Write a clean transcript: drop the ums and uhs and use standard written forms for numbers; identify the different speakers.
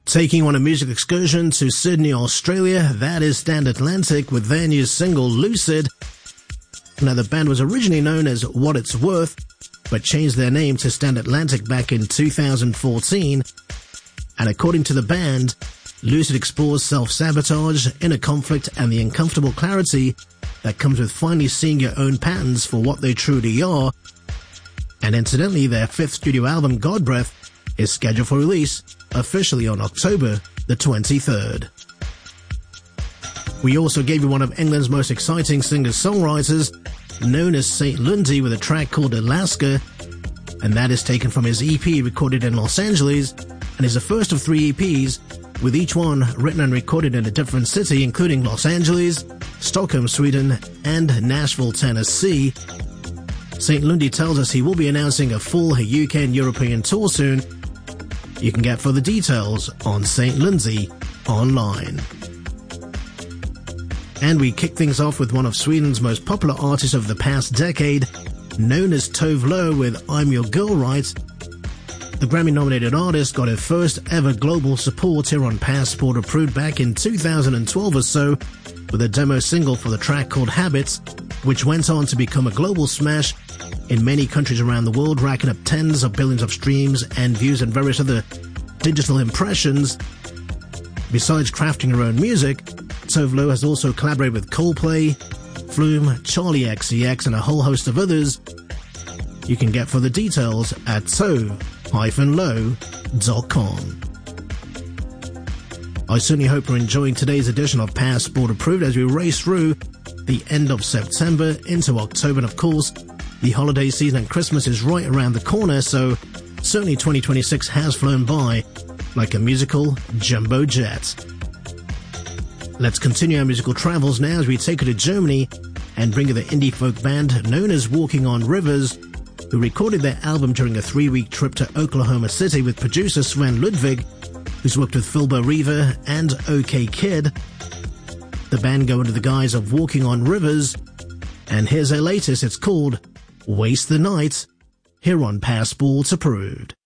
Speaker 1: Taking on a music excursion to Sydney, Australia, that is Stand Atlantic with their new single, Lucid. Now, the band was originally known as What It's Worth, but changed their name to Stand Atlantic back in 2014. And according to the band, Lucid explores self-sabotage, inner conflict, and the uncomfortable clarity that comes with finally seeing your own patterns for what they truly are. And incidentally, their fifth studio album, God Breath, is scheduled for release officially on October the 23rd. We also gave you one of England's most exciting singer-songwriters, known as Saint Lundy, with a track called Alaska, and that is taken from his EP recorded in Los Angeles, and is the first of 3 EPs, with each one written and recorded in a different city, including Los Angeles, Stockholm, Sweden, and Nashville, Tennessee. Saint Lundy tells us he will be announcing a full UK and European tour soon. You can get further details on Saint Lundy online. And we kick things off with one of Sweden's most popular artists of the past decade, known as Tove Lo with I'm Your Girl Right. The Grammy-nominated artist got her first ever global support here on Passport Approved back in 2012 or so, with a demo single for the track called Habits, which went on to become a global smash in many countries around the world, racking up tens of billions of streams and views and various other digital impressions. Besides crafting her own music, Tove Lo has also collaborated with Coldplay, Flume, Charlie XCX, and a whole host of others. You can get further details at tove-lo.com. I certainly hope you're enjoying today's edition of Passport Approved as we race through the end of September into October, and of course, the holiday season and Christmas is right around the corner, so certainly 2026 has flown by like a musical jumbo jet. Let's continue our musical travels now as we take you to Germany and bring you the indie folk band known as Walking on Rivers, who recorded their album during a 3-week trip to Oklahoma City with producer Sven Ludwig, who's worked with Filbo Riva and OK Kid. The band go under the guise of Walking on Rivers, and here's their latest. It's called Waste the Night, here on Passport Approved.